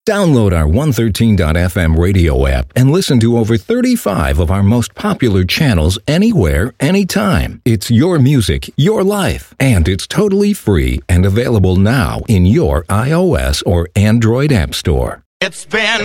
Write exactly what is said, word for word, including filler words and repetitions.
Download our one thirteen dot f m radio app and listen to over thirty-five of our most popular channels anywhere, anytime. It's your music, your life, and it's totally free and available now in your iOS or Android app store. It's been